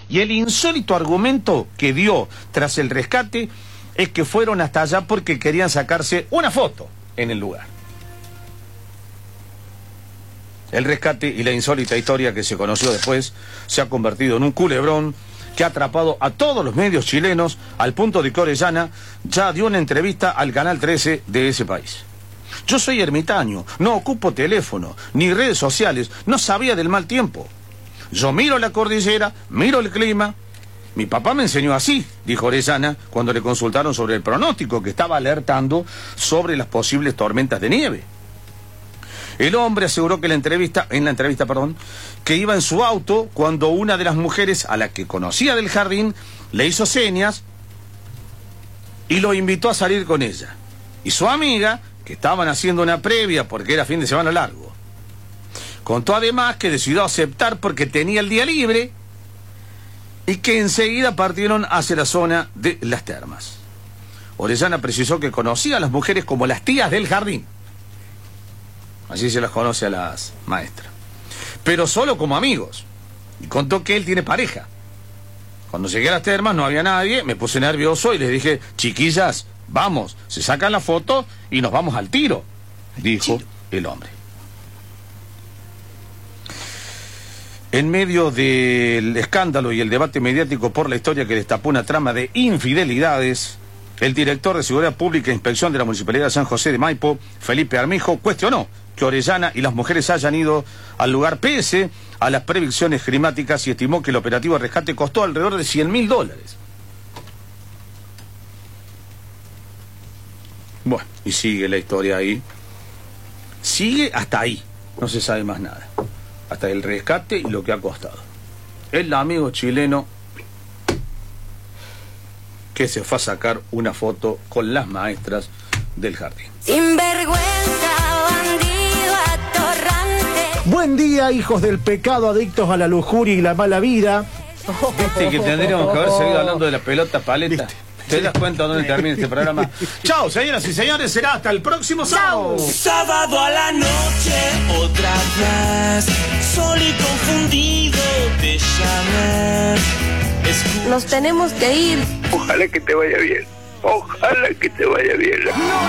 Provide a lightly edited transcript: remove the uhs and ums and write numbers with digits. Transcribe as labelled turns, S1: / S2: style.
S1: Y el insólito argumento que dio tras el rescate es que fueron hasta allá porque querían sacarse una foto en el lugar. El rescate y la insólita historia que se conoció después se ha convertido en un culebrón que ha atrapado a todos los medios chilenos, al punto de que Orellana ya dio una entrevista al Canal 13 de ese país. Yo soy ermitaño, no ocupo teléfono, ni redes sociales, no sabía del mal tiempo. Yo miro la cordillera, miro el clima. Mi papá me enseñó así, dijo Orellana cuando le consultaron sobre el pronóstico que estaba alertando sobre las posibles tormentas de nieve. El hombre aseguró que en la entrevista, que iba en su auto cuando una de las mujeres a la que conocía del jardín le hizo señas y lo invitó a salir con ella. Y su amiga, que estaban haciendo una previa porque era fin de semana largo. Contó además que decidió aceptar porque tenía el día libre y que enseguida partieron hacia la zona de las termas. Orellana precisó que conocía a las mujeres como las tías del jardín. Así se las conoce a las maestras. Pero solo como amigos. Y contó que él tiene pareja. Cuando llegué a las termas no había nadie, me puse nervioso y les dije, chiquillas, vamos, se sacan la foto y nos vamos al tiro, dijo el hombre. En medio del escándalo y el debate mediático por la historia que destapó una trama de infidelidades, el director de Seguridad Pública e Inspección de la Municipalidad de San José de Maipo, Felipe Armijo, cuestionó que Orellana y las mujeres hayan ido al lugar pese a las previsiones climáticas y estimó que el operativo de rescate costó alrededor de $100.000. Bueno, y sigue la historia ahí. Sigue hasta ahí. No se sabe más nada. Hasta el rescate y lo que ha costado. El amigo chileno que se fue a sacar una foto con las maestras del jardín.
S2: Sinvergüenza, bandido, atorrante.
S3: Buen día, hijos del pecado, adictos a la lujuria y la mala vida.
S1: Viste que tendríamos que haber seguido hablando de la pelota paleta. ¿Viste? ¿Te das cuenta dónde termina este programa? Chao, señoras y señores, será hasta el próximo sábado.
S4: Sábado a la noche, otra vez, solo y confundido te llamé.
S2: Nos tenemos que ir.
S5: Ojalá que te vaya bien. Ojalá que te vaya bien.